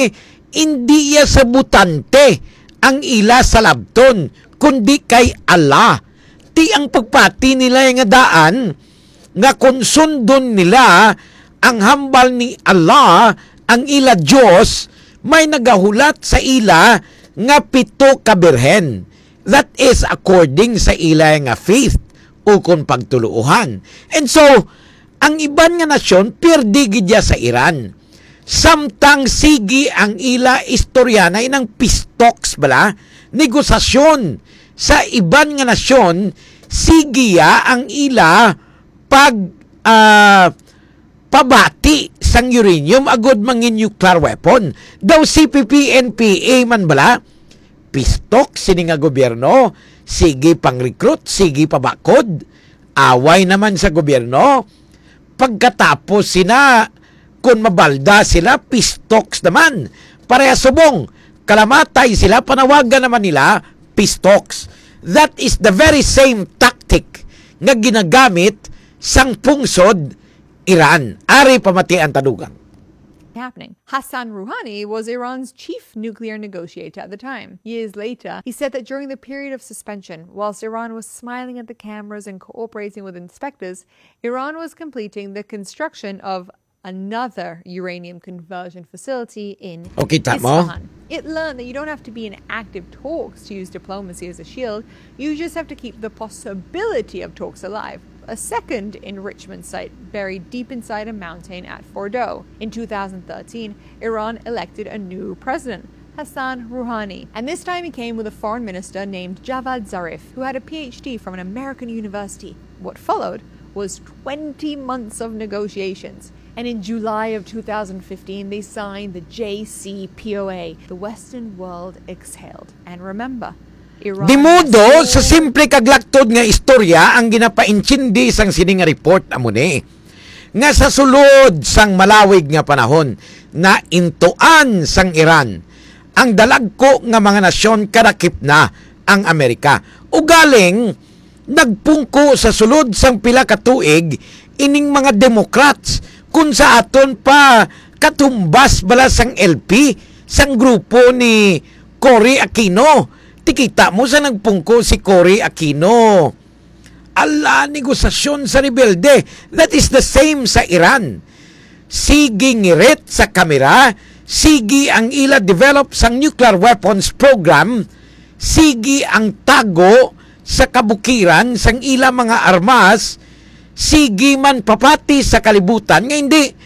hindi iya sa butante ang ila sa labton, kundi kay Allah. Ti ang pagpati nila nga daan, nga konsundon nila ang hambal ni Allah, ang ila Diyos, may nagahulat sa ila nga 7 ka birhen. That is according sa ila nga faith o kung pagtuluuhan. And so, ang iban nga nasyon, pirdigid ya sa Iran. Samtang sige ang ila istoryana, inang pistoks bala, negosasyon sa iban nga nasyon, sige ya ang ila pabati sang uranium agud mangin nuclear weapon. Daw CPP, NPA man bala, pistok sini nga gobyerno, sige pang-recruit, sige pabakod, away naman sa gobyerno. Pagkatapos sina, kung mabalda sila, pistoks naman. Pareha subong, kalamatay sila, panawagan naman nila, pistoks. That is the very same tactic nga ginagamit sang pungsod Iran. Ari pamati ang tadugang. Happening. Hassan Rouhani was Iran's chief nuclear negotiator at the time. Years later, he said that during the period of suspension, whilst Iran was smiling at the cameras and cooperating with inspectors, Iran was completing the construction of another uranium conversion facility in Isfahan. It learned that you don't have to be in active talks to use diplomacy as a shield. You just have to keep the possibility of talks alive. A second enrichment site buried deep inside a mountain at Fordow. In 2013, Iran elected a new president, Hassan Rouhani. And this time he came with a foreign minister named Javad Zarif, who had a PhD from an American university. What followed was 20 months of negotiations. And in July of 2015, they signed the JCPOA. The Western world exhaled. And remember, Iran... Di modo, sa simple kaglaktod nga istorya, ang ginapainchindi sang sining report amuni. Nga sa sulod sang malawig nga panahon, na intuan sang Iran, ang dalagko nga mga nasyon kadakip na ang Amerika. Ugaling, nagpungko sa sulod sang pila ka tuig, ining mga Democrats, kung sa aton pa katumbas bala sang LP, sang grupo ni Cory Aquino. Tikita mo sa nagpungko si Cory Aquino. Ala, negosasyon sa rebelde. That is the same sa Iran. Sige ngirit sa kamera, sige ang ila develop sang nuclear weapons program, sige ang tago sa kabukiran sang ila mga armas, sige man papati sa kalibutan nga hindi